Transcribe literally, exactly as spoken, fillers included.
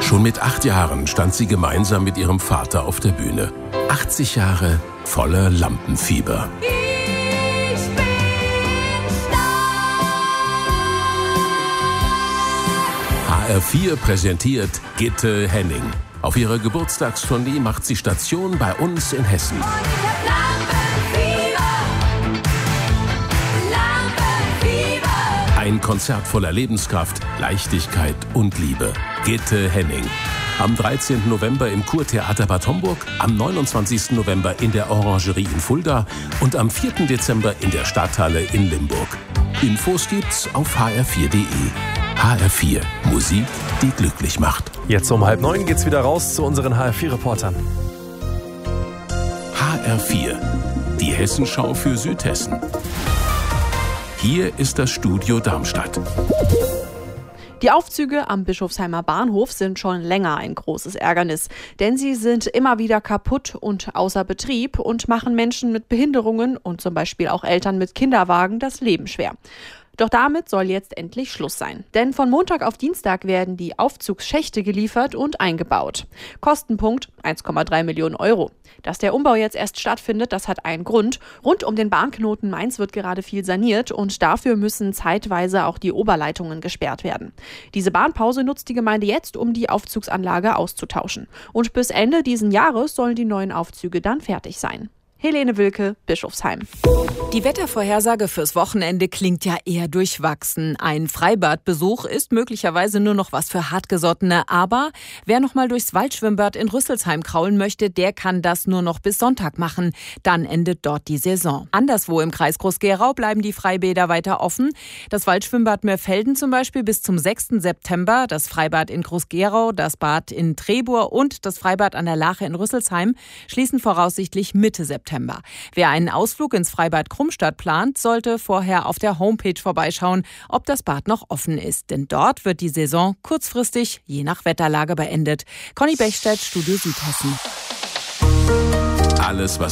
Schon mit acht Jahren stand sie gemeinsam mit ihrem Vater auf der Bühne. achtzig Jahre voller Lampenfieber. Ich bin stark. H R vier präsentiert Gitte Henning. Auf ihrer Geburtstagstournee macht sie Station bei uns in Hessen. Und ich hab Lampenfieber. Lampenfieber. Ein Konzert voller Lebenskraft, Leichtigkeit und Liebe. Gitte Henning. Am dreizehnten November im Kurtheater Bad Homburg, am neunundzwanzigsten November in der Orangerie in Fulda und am vierten Dezember in der Stadthalle in Limburg. Infos gibt's auf h r vier punkt d e. H R vier. Musik, die glücklich macht. Jetzt um halb neun geht's wieder raus zu unseren H R vier Reportern. H R vier. Die Hessenschau für Südhessen. Hier ist das Studio Darmstadt. Die Aufzüge am Bischofsheimer Bahnhof sind schon länger ein großes Ärgernis, denn sie sind immer wieder kaputt und außer Betrieb und machen Menschen mit Behinderungen und zum Beispiel auch Eltern mit Kinderwagen das Leben schwer. Doch damit soll jetzt endlich Schluss sein. Denn von Montag auf Dienstag werden die Aufzugsschächte geliefert und eingebaut. Kostenpunkt eins Komma drei Millionen Euro. Dass der Umbau jetzt erst stattfindet, das hat einen Grund. Rund um den Bahnknoten Mainz wird gerade viel saniert und dafür müssen zeitweise auch die Oberleitungen gesperrt werden. Diese Bahnpause nutzt die Gemeinde jetzt, um die Aufzugsanlage auszutauschen. Und bis Ende diesen Jahres sollen die neuen Aufzüge dann fertig sein. Helene Wilke, Bischofsheim. Die Wettervorhersage fürs Wochenende klingt ja eher durchwachsen. Ein Freibadbesuch ist möglicherweise nur noch was für Hartgesottene. Aber wer noch mal durchs Waldschwimmbad in Rüsselsheim kraulen möchte, der kann das nur noch bis Sonntag machen. Dann endet dort die Saison. Anderswo im Kreis Groß-Gerau bleiben die Freibäder weiter offen. Das Waldschwimmbad Mörfelden zum Beispiel bis zum sechsten September. Das Freibad in Groß-Gerau, das Bad in Trebur und das Freibad an der Lache in Rüsselsheim schließen voraussichtlich Mitte September. Wer einen Ausflug ins Freibad Krummstadt plant, sollte vorher auf der Homepage vorbeischauen, ob das Bad noch offen ist. Denn dort wird die Saison kurzfristig, je nach Wetterlage, beendet. Conny Bechstedt, Studio Südhessen. Alles, was